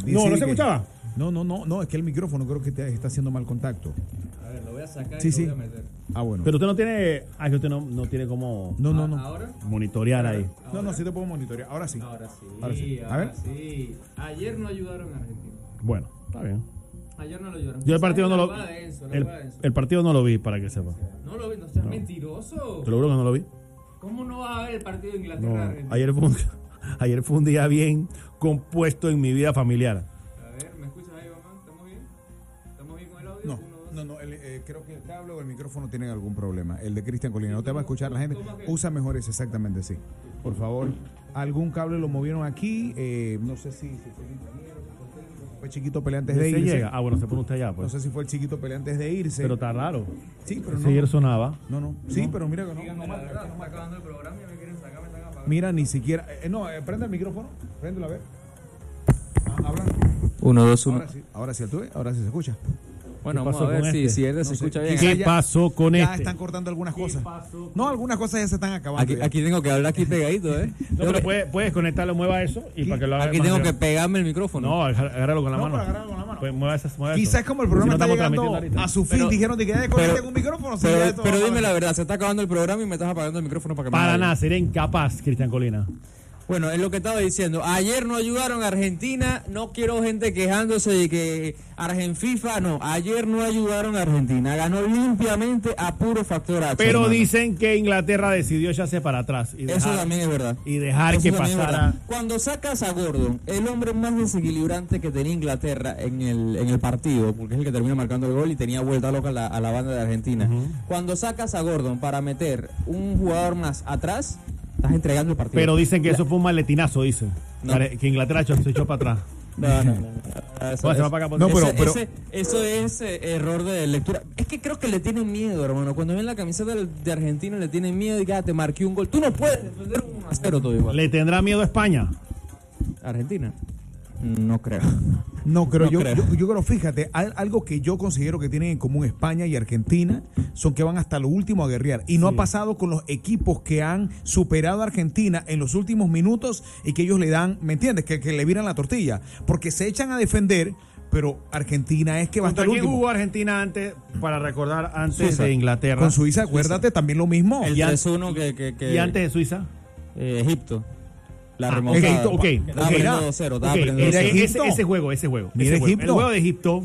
No se escuchaba. No, es que el micrófono creo que te está haciendo mal contacto. A ver, lo voy a sacar Sí, y sí. lo voy a meter. Ah, bueno. Pero usted no tiene. Que usted no tiene como No. ¿Ahora? monitorear ahí. No, sí te puedo monitorear. Ahora sí. Ahora sí. Ahora sí. A ver. sí. Ayer no ayudaron a Argentina. Bueno, está bien. Ayer no lo ayudaron. Yo el partido no lo. La jugada de Enzo. El partido no lo vi, para que sepa. No lo vi, no seas mentiroso. Te lo juro que no lo vi. ¿Cómo no vas a ver el partido de No. Inglaterra-Argentina? Ayer fue un día bien compuesto en mi vida familiar. A ver, ¿me escuchas ahí, mamá? ¿Estamos bien? ¿Estamos bien con el audio? No. Creo que el cable o el micrófono tienen algún problema. El de Cristian Colina. No te va a escuchar la gente. Usa mejor ese, exactamente, sí. Por favor. Algún cable lo movieron aquí. No sé si fue el ingeniero, si fue el técnico, si fue el chiquito pelea antes de ¿Se irse. llega? Bueno, se pone usted allá, No pues. sé si fue el chiquito pelea antes de irse. Pero está raro. Sí, pero Ese no. ayer sonaba. No. Sí, No. pero mira que no. Díganme la verdad, está acabando el programa y me quieren sacar, me están apagando. Mira, ni siquiera. Prende el micrófono. Préndelo a ver. Habla. 1, 2, 1. Ahora sí, ¿tú ves? Ahora sí se escucha. Bueno, ¿Qué vamos a pasó ver con si este? él se No sé. escucha bien. ¿Qué ya- pasó con Ya este? están cortando algunas cosas. pasó? No, algunas cosas ya se están acabando. ya. Aquí tengo que hablar aquí pegadito, ¿eh? No, pero puedes conectarlo, mueva eso y para que lo haga. Aquí más tengo que grande. pegarme el micrófono. No, agárralo con la No, mano. pero agárralo con la mano. Pues mueva eso. Quizás como el programa Si no está estamos llegando transmitiendo ahorita. a su fin, Pero- dijeron de que ya desconecten un micrófono. sí, ya esto va Pero a dime acabar. la verdad, se está acabando el programa y me estás apagando el micrófono para que me Para hable. nada, sería incapaz, Cristian Colina. Bueno, es lo que estaba diciendo. Ayer no ayudaron a Argentina. No quiero gente quejándose de que FIFA. No, ayer no ayudaron a Argentina. Ganó limpiamente a puro factor H. Pero hermano. dicen que Inglaterra decidió echarse para atrás y Eso también es verdad. y dejar Eso que también es pasara. verdad. Cuando sacas a Gordon, el hombre más desequilibrante que tenía Inglaterra en el partido, porque es el que termina marcando el gol y tenía vuelta loca a la banda de Argentina. Cuando sacas a Gordon para meter un jugador más atrás, estás entregando el partido. Pero dicen que eso fue un maletinazo, dicen. No. Que Inglaterra se echó para atrás. No. Eso, Bueno, se va para acá, No, pero- eso es error de lectura. Es que creo que le tienen miedo, hermano. Cuando ven la camiseta de Argentina le tienen miedo y que te marqué un gol. Tú no puedes defender un 1-0 todo igual. ¿Le tendrá miedo a España? Argentina. No creo. No, pero No yo creo. fíjate, algo que yo considero que tienen en común España y Argentina son que van hasta lo último a guerrear. Y no ha pasado con los equipos que han superado a Argentina en los últimos minutos y que ellos le dan, ¿me entiendes? Que le viran la tortilla. Porque se echan a defender, pero Argentina es que va hasta ¿Contra el quién último. jugó Argentina antes, para recordar, antes Suiza. de Inglaterra? Con Suiza, acuérdate, también lo mismo. El Y an- 3-1 que ¿Y antes de Suiza? Egipto. La Ah, remontada. ok. Estaba perdiendo 2-0. Estaba Ok, perdiendo Mira, 2-0. Egipto. ese juego. Mira, El Egipto. juego de Egipto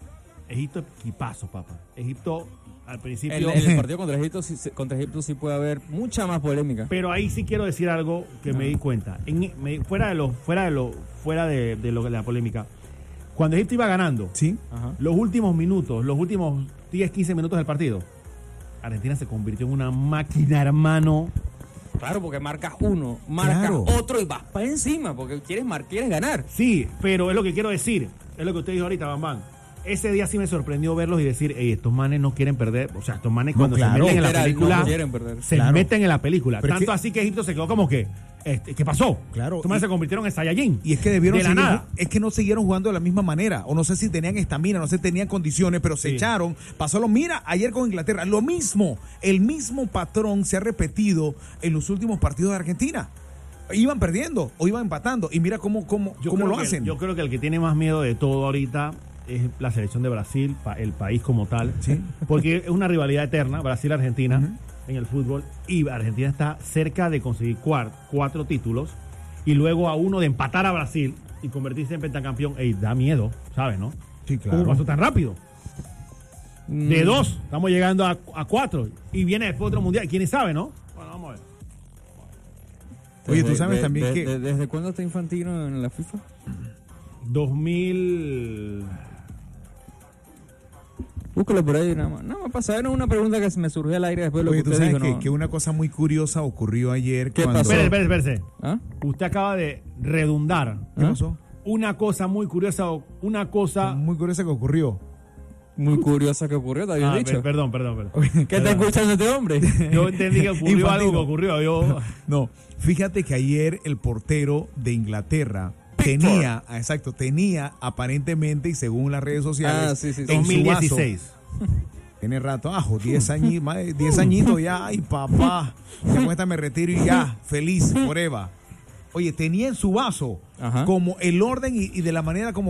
equipazo, papá. Egipto al principio. En el partido contra Egipto sí puede haber mucha más polémica. Pero ahí sí quiero decir algo que me di cuenta. Fuera de la polémica. Cuando Egipto iba ganando, Sí. Ajá. los últimos 10, 15 minutos del partido, Argentina se convirtió en una máquina, hermano. Claro, porque marcas uno, marcas Claro. otro y vas para encima porque quieres ganar. Sí, pero es lo que quiero decir. Es lo que usted dijo ahorita, Bambán. Ese día sí me sorprendió verlos y decir, estos manes no quieren perder. O sea, estos manes cuando claro. se meten en la Literal, película, no quieren perder. se Claro. meten en la película. Pero es Tanto que- así que Egipto se quedó como que, ¿qué pasó? Claro, Estos manes y- se convirtieron en Saiyajin. Y es que debieron de la seguir, nada. es que no siguieron jugando de la misma manera, o no sé si tenían estamina, no sé si tenían condiciones, pero se Sí. echaron, pasó mira, ayer con Inglaterra, lo mismo, el mismo patrón se ha repetido en los últimos partidos de Argentina. Iban perdiendo o iban empatando y mira cómo Yo lo creo que- hacen. Yo creo que el que tiene más miedo de todo ahorita es la selección de Brasil, el país como tal. Sí. Porque es una rivalidad eterna, Brasil-Argentina, en el fútbol. Y Argentina está cerca de conseguir 4 títulos. Y luego a uno de empatar a Brasil y convertirse en pentacampeón. Ey, da miedo, ¿sabes, no? Sí, ¿Cómo pasó tan rápido? De 2, estamos llegando a 4. Y viene después otro mundial. ¿Quién sabe, no? Bueno, vamos a ver. Oye, tú sabes también que ¿Desde cuándo está Infantino en la FIFA? 2000... Búscalo por ahí, nada más. No, me pasa. Era una pregunta que se me surgió al aire después de lo oye, que tú usted sabes dijo. ¿no? que una cosa muy curiosa ocurrió ayer ¿Qué cuando pasó? Espérese. ¿Ah? Usted acaba de redundar ¿Qué pasó? una cosa muy curiosa, una cosa... Muy curiosa que ocurrió. Muy curiosa que ocurrió, te había dicho. Perdón. ¿Qué está escuchando este hombre? Yo entendí que ocurrió Infantino. algo que ocurrió. No, fíjate que ayer el portero de Inglaterra tenía aparentemente y según las redes sociales, Sí. en su vaso, 2016. tiene rato, 10 años, más de 10 añitos ya, ay papá, ya con esta me retiro y ya, feliz, forever. Oye, tenía en su vaso Ajá. como el orden y de la manera como